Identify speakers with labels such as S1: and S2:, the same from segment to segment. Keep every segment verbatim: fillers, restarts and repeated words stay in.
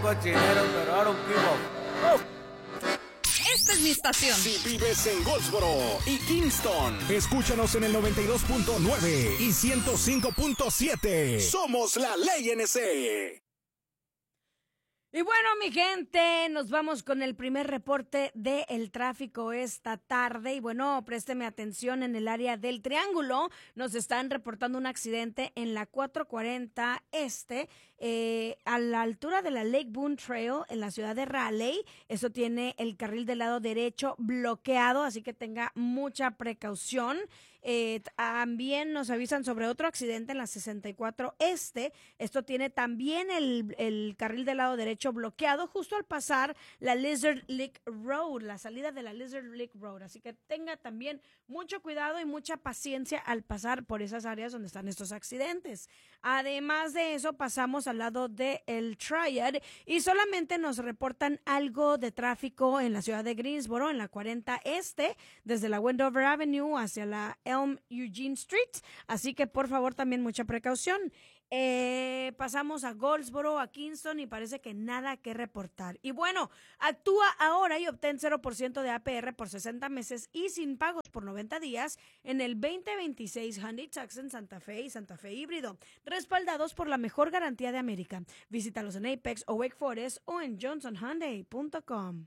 S1: Cochinero, pero I don't give a... Oh.
S2: Esta es mi estación.
S3: Si vives en Goldsboro y Kingston,
S4: escúchanos en el noventa y dos punto nueve y ciento cinco punto siete.
S3: Somos la Ley N C.
S5: Y bueno, mi gente, nos vamos con el primer reporte del tráfico esta tarde. Y bueno, présteme atención, en el área del Triángulo nos están reportando un accidente en la cuatrocientos cuarenta Este, eh, a la altura de la Lake Boone Trail en la ciudad de Raleigh. Eso tiene el carril del lado derecho bloqueado, así que tenga mucha precaución. Eh, también nos avisan sobre otro accidente en la sesenta y cuatro Este. Esto tiene también el, el carril del lado derecho bloqueado justo al pasar la Lizard Lick Road, la salida de la Lizard Lick Road. Así que tenga también mucho cuidado y mucha paciencia al pasar por esas áreas donde están estos accidentes. Además de eso, pasamos al lado de el Triad y solamente nos reportan algo de tráfico en la ciudad de Greensboro, en la cuarenta Este, desde la Wendover Avenue hacia la Elm Eugene Street, así que por favor también mucha precaución. Eh, pasamos a Goldsboro, a Kingston y parece que nada que reportar. Y bueno, actúa ahora y obtén cero por ciento de A P R por sesenta meses y sin pagos por noventa días en el veinte veintiséis Hyundai Tucson Santa Fe y Santa Fe híbrido, respaldados por la mejor garantía de América. Visítalos en Apex o Wake Forest o en johnson hyundai punto com.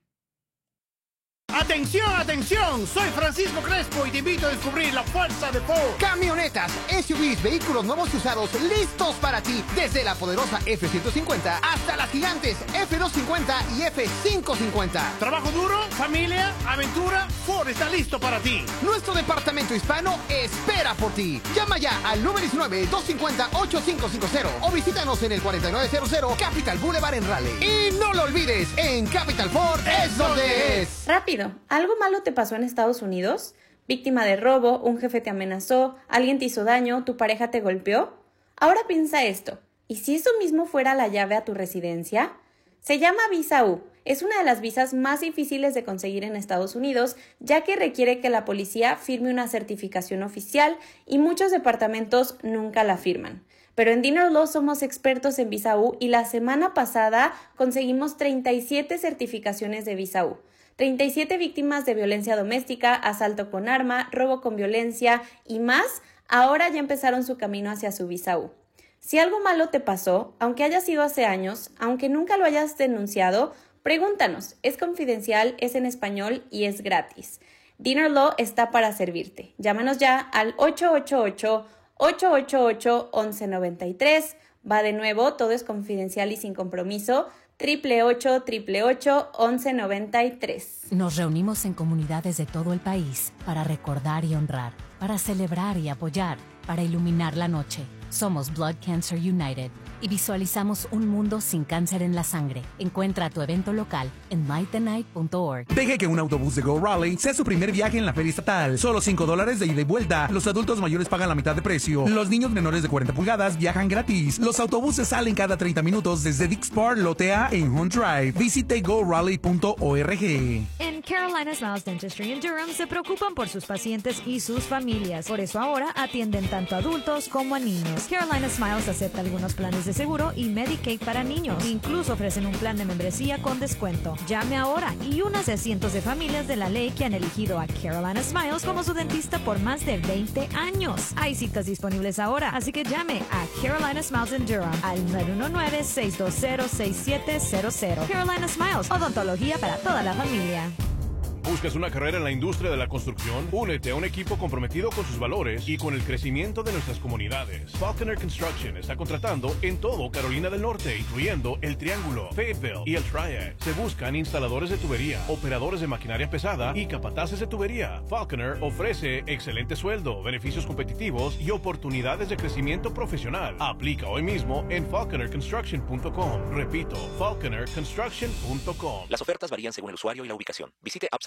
S6: ¡Atención, atención! Soy Francisco Crespo y te invito a descubrir la fuerza de Ford.
S7: Camionetas, S U Vs, vehículos nuevos y usados listos para ti. Desde la poderosa F ciento cincuenta hasta las gigantes F doscientos cincuenta y F quinientos cincuenta.
S6: Trabajo duro, familia, aventura, Ford está listo para ti.
S7: Nuestro departamento hispano espera por ti. Llama ya al nueve nueve, dos cinco cero, ocho cinco cinco cero o visítanos en el cuarenta y nueve cero cero Capital Boulevard en Raleigh. Y no lo olvides, en Capital Ford es donde es.
S8: Rápido. ¿Algo malo te pasó en Estados Unidos? ¿Víctima de robo? ¿Un jefe te amenazó? ¿Alguien te hizo daño? ¿Tu pareja te golpeó? Ahora piensa esto. ¿Y si eso mismo fuera la llave a tu residencia? Se llama Visa U. Es una de las visas más difíciles de conseguir en Estados Unidos, ya que requiere que la policía firme una certificación oficial y muchos departamentos nunca la firman. Pero en Dinner Law somos expertos en Visa U y la semana pasada conseguimos treinta y siete certificaciones de Visa U. treinta y siete víctimas de violencia doméstica, asalto con arma, robo con violencia y más, ahora ya empezaron su camino hacia su Visa U. Si algo malo te pasó, aunque haya sido hace años, aunque nunca lo hayas denunciado, pregúntanos. Es confidencial, es en español y es gratis. Dinner Law está para servirte. Llámanos ya al ocho ocho ocho, ocho ocho ocho, once noventa y tres. Va de nuevo, todo es confidencial y sin compromiso. Triple ocho, triple ocho, once noventa y tres.
S9: Nos reunimos en comunidades de todo el país para recordar y honrar, para celebrar y apoyar, para iluminar la noche. Somos Blood Cancer United y visualizamos un mundo sin cáncer en la sangre. Encuentra tu evento local en light the night punto org.
S10: Deje que un autobús de Go Raleigh sea su primer viaje en la feria estatal. Solo cinco dólares de ida y vuelta. Los adultos mayores pagan la mitad de precio. Los niños menores de cuarenta pulgadas viajan gratis. Los autobuses salen cada treinta minutos desde Dix Park, Lote A en Hunt Drive. Visite go raleigh punto org.
S11: En Carolina Smiles Dentistry en Durham se preocupan por sus pacientes y sus familias. Por eso ahora atienden tanto a adultos como a niños. Carolina Smiles acepta algunos planes de seguro y Medicaid para niños. Incluso ofrecen un plan de membresía con descuento. Llame ahora y únase a cientos de familias de la ley que han elegido a Carolina Smiles como su dentista por más de veinte años. Hay citas disponibles ahora, así que llame a Carolina Smiles en Durham al nueve uno nueve, seis dos cero, seis siete cero cero. Carolina Smiles, odontología para toda la familia.
S12: ¿Buscas una carrera en la industria de la construcción? Únete a un equipo comprometido con sus valores y con el crecimiento de nuestras comunidades. Falconer Construction está contratando en todo Carolina del Norte, incluyendo el Triángulo, Fayetteville y el Triad. Se buscan instaladores de tubería, operadores de maquinaria pesada y capataces de tubería. Falconer ofrece excelente sueldo, beneficios competitivos y oportunidades de crecimiento profesional. Aplica hoy mismo en falconer construction punto com. Repito, falconer construction punto com.
S13: Las ofertas varían según el usuario y la ubicación. Visite upside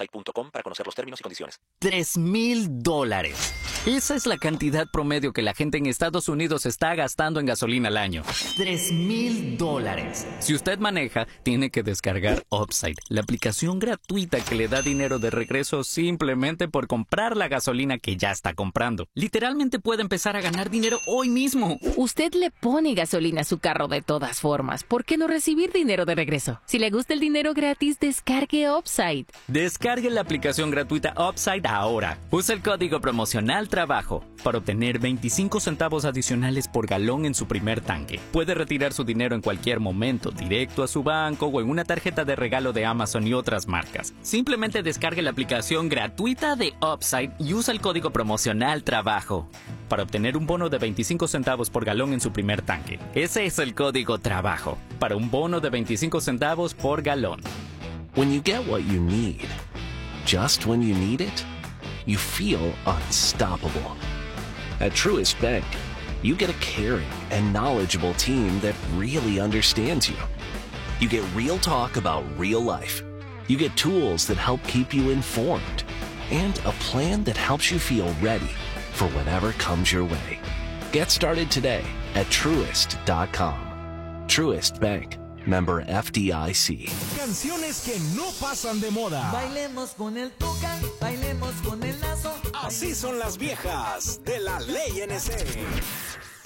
S13: truist punto com para conocer los términos y condiciones.
S14: Tres mil dólares. Esa es la cantidad promedio que la gente en Estados Unidos está gastando en gasolina al año. Tres mil dólares. Si usted maneja, tiene que descargar Upside, la aplicación gratuita que le da dinero de regreso simplemente por comprar la gasolina que ya está comprando. Literalmente puede empezar a ganar dinero hoy mismo.
S15: Usted le pone gasolina a su carro de todas formas. ¿Por qué no recibir dinero de regreso? Si le gusta el dinero gratis, descargue Upside.
S14: Descargue la aplicación gratuita Upside ahora. Usa el código promocional TRABAJO para obtener veinticinco centavos adicionales por galón en su primer tanque. Puede retirar su dinero en cualquier momento, directo a su banco o en una tarjeta de regalo de Amazon y otras marcas. Simplemente descargue la aplicación gratuita de Upside y usa el código promocional TRABAJO para obtener un bono de veinticinco centavos por galón en su primer tanque. Ese es el código TRABAJO para un bono de veinticinco centavos por galón.
S16: When you get what you need, just when you need it, you feel unstoppable. At Truist Bank, you get a caring and knowledgeable team that really understands you. You get real talk about real life. You get tools that help keep you informed. And a plan that helps you feel ready for whatever comes your way. Get started today at truist dot com. Truist Bank. Member F D I C.
S4: Canciones que no pasan de moda.
S17: Bailemos con el tucán, bailemos con el lazo.
S3: Así son las viejas de la Ley N C.